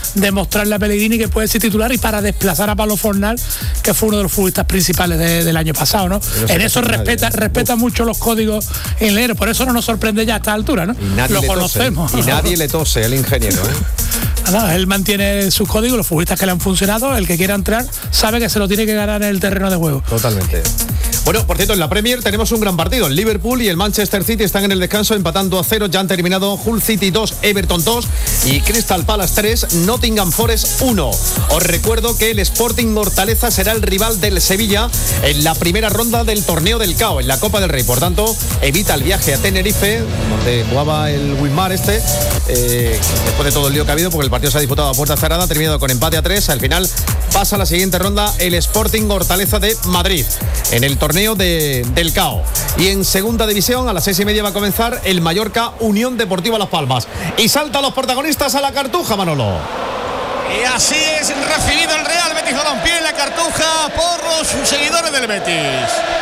demostrarle a Pellegrini que puede ser titular y para desplazar a Pablo Fornal, que fue uno de los futbolistas principales del año pasado, ¿no? En eso respeta mucho los códigos ingenieros, por eso no nos sorprende ya a esta altura, ¿no? Lo conocemos. Y nadie le tose, el ingeniero, ¿eh? Nada, él mantiene sus códigos, los futbolistas que le han funcionado, el que quiera entrar sabe que se lo tiene que ganar en el terreno de juego. Totalmente. Bueno, por cierto, en la Premier tenemos un gran partido. El Liverpool y el Manchester City están en el descanso empatando a 0. Ya han terminado Hull City 2, Everton 2 y Crystal Palace 3, Nottingham Forest 1. Os recuerdo que el Sporting Hortaleza será el rival del Sevilla en la primera ronda del torneo del CAO, en la Copa del Rey. Por tanto, evita el viaje a Tenerife, donde jugaba el Wilmar después de todo el lío que ha habido, porque el partido se ha disputado a puerta cerrada, ha terminado con empate a 3. Al final pasa a la siguiente ronda el Sporting Hortaleza de Madrid, en el torneo del CAO. Y en segunda división, a las 6:30 va a comenzar el Mallorca Unión Deportiva Las Palmas. Y saltan los protagonistas a la Cartuja, Manolo. Y así es recibido el Real Betis Balompié en la Cartuja por los seguidores del Betis.